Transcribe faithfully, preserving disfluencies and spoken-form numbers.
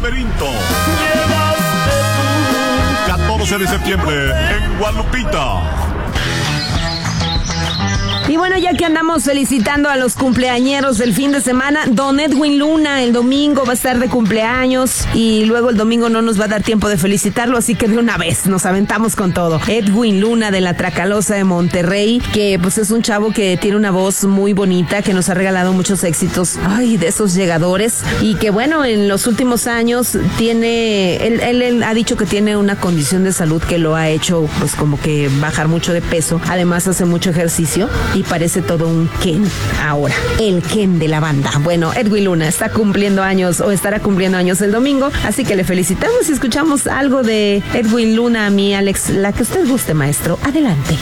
Laberinto. catorce de septiembre en Guadalupita. Y bueno, ya que andamos felicitando a los cumpleañeros del fin de semana, don Edwin Luna el domingo va a estar de cumpleaños y luego el domingo no nos va a dar tiempo de felicitarlo, así que de una vez nos aventamos con todo. Edwin Luna de la Tracalosa de Monterrey, que pues es un chavo que tiene una voz muy bonita, que nos ha regalado muchos éxitos, ay, de esos llegadores, y que bueno, en los últimos años tiene, él, él, él ha dicho que tiene una condición de salud que lo ha hecho pues como que bajar mucho de peso, además hace mucho ejercicio y parece todo un Ken ahora, el Ken de la banda. Bueno, Edwin Luna está cumpliendo años o estará cumpliendo años el domingo, así que le felicitamos y escuchamos algo de Edwin Luna a mí, Alex, la que usted guste, maestro. Adelante.